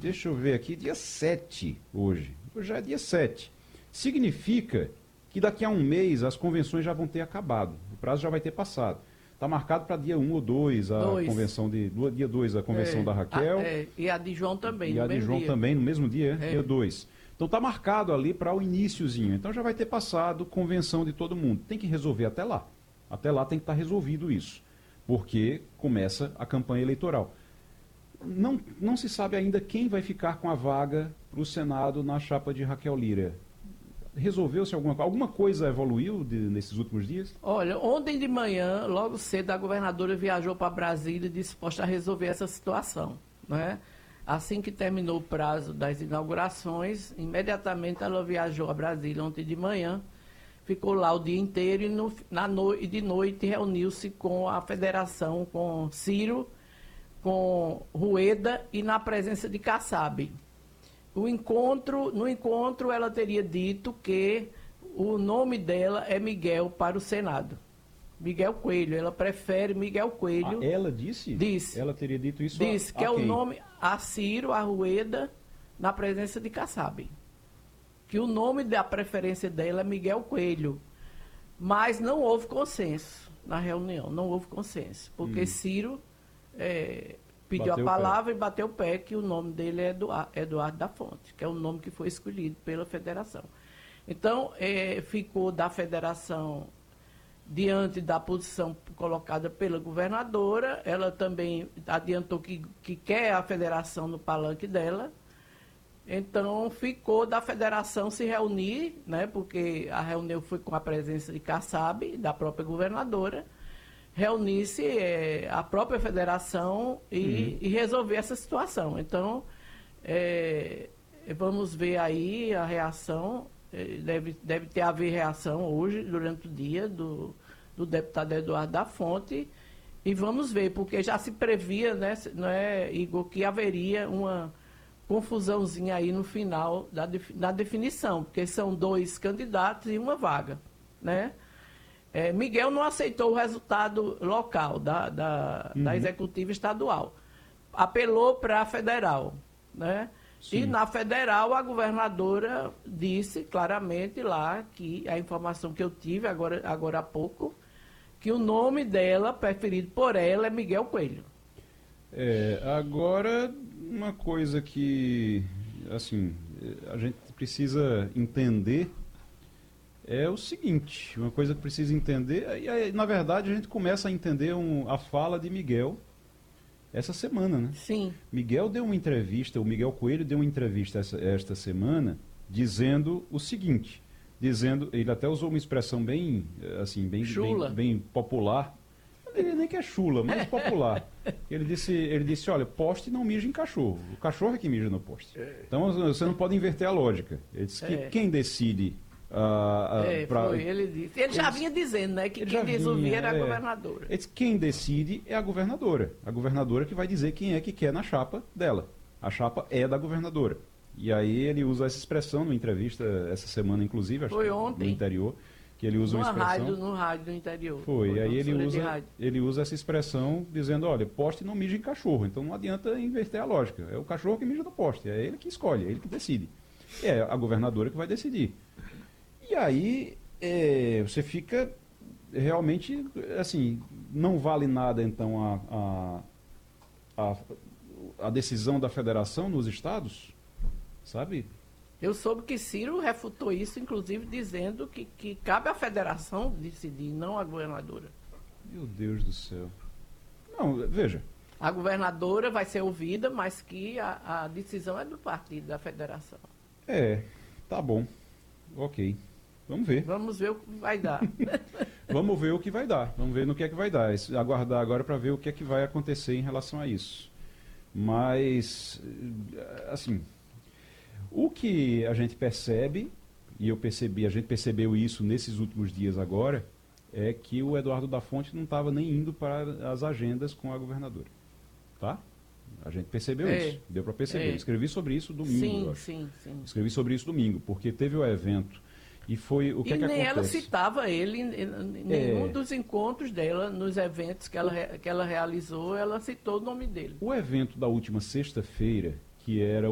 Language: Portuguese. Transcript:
deixa eu ver aqui, dia 7 hoje. Hoje já é dia 7. Significa que daqui a um mês as convenções já vão ter acabado. O prazo já vai ter passado. Está marcado para dia 1 ou 2 a convenção de. Dia 2 a convenção da Raquel. E a de João também, e no a de mesmo João dia. também, no mesmo dia, dia 2. Então está marcado ali para o iniciozinho. Então já vai ter passado convenção de todo mundo. Tem que resolver até lá. Até lá tem que estar resolvido isso. Porque começa a campanha eleitoral. Não se sabe ainda quem vai ficar com a vaga para o Senado na chapa de Raquel Lira. Resolveu-se alguma coisa evoluiu nesses últimos dias? Olha, ontem de manhã, logo cedo, a governadora viajou para Brasília disposta a resolver essa situação, né? Assim que terminou o prazo das inaugurações, imediatamente ela viajou a Brasília ontem de manhã, ficou lá o dia inteiro e de noite reuniu-se com a federação, com Ciro, com Rueda e na presença de Kassab. No encontro, ela teria dito que o nome dela é Miguel para o Senado. Miguel Coelho, ela prefere Miguel Coelho. Ela disse? Disse. Ela teria dito isso Disse que é quem? o nome a Ciro, a Rueda, na presença de Kassab. Que o nome da preferência dela é Miguel Coelho. Mas não houve consenso na reunião, não houve consenso. Porque Ciro pediu Bateu a palavra e bateu o pé que o nome dele é Eduardo da Fonte, que é o nome que foi escolhido pela federação. Então, ficou da federação diante da posição colocada pela governadora. Ela também adiantou que quer a federação no palanque dela. Então, ficou da federação se reunir, né, porque a reunião foi com a presença de Kassab, da própria governadora, reunir-se a própria federação e resolver essa situação. Então, vamos ver aí a reação, deve ter haver reação hoje, durante o dia, do deputado Eduardo da Fonte, e vamos ver, porque já se previa, né, Igor, que haveria uma confusãozinha aí no final da definição, porque são 2 candidatos e uma vaga, né? Miguel não aceitou o resultado local da executiva estadual. Apelou para a federal, né? Sim. E na federal a governadora disse claramente lá, que a informação que eu tive agora há pouco, que o nome dela, preferido por ela, é Miguel Coelho. Agora, uma coisa que, assim, a gente precisa entender é o seguinte, uma coisa que precisa entender, e aí, na verdade a gente começa a entender a fala de Miguel essa semana, né? Sim. Miguel deu uma entrevista, o Miguel Coelho deu uma entrevista esta semana, dizendo o seguinte, ele até usou uma expressão bem, assim, bem popular, não diria nem que é chula, mas popular. Ele disse, olha, poste não mija em cachorro, o cachorro é que mija no poste. Então você não pode inverter a lógica. Ele disse que quem decide... foi, ele disse. Ele já vinha dizendo, né, que quem resolvia era a governadora. Ele disse, quem decide é a governadora. A governadora que vai dizer quem é que quer na chapa dela. A chapa é da governadora. E aí ele usa essa expressão numa entrevista essa semana, inclusive, acho foi que ontem, no interior, que ele usa uma expressão... No rádio do interior. Foi, e aí ele usa essa expressão dizendo, olha, poste não mija em cachorro, então não adianta inverter a lógica. É o cachorro que mija no poste, é ele que escolhe, é ele que decide. É a governadora que vai decidir. E aí você fica realmente, assim, não vale nada então a decisão da federação nos estados, sabe? Eu soube que Ciro refutou isso, inclusive dizendo que cabe à federação decidir, não à governadora. Meu Deus do céu. Não, veja. A governadora vai ser ouvida, mas que a decisão é do partido, da federação. Tá bom. Ok. Vamos ver. Vamos ver o que vai dar. Vamos ver o que vai dar. Vamos ver no que é que vai dar. Aguardar agora para ver o que é que vai acontecer em relação a isso. Mas, assim, o que a gente percebe, e a gente percebeu isso nesses últimos dias agora, é que o Eduardo da Fonte não estava nem indo para as agendas com a governadora. Tá? A gente percebeu isso. Deu para perceber. Escrevi sobre isso domingo, sim. Escrevi sobre isso domingo, porque teve o evento. E foi o que é que acontece? Nem ela citava ele em nenhum dos encontros dela, nos eventos que ela realizou, ela citou o nome dele. O evento da última sexta-feira, que era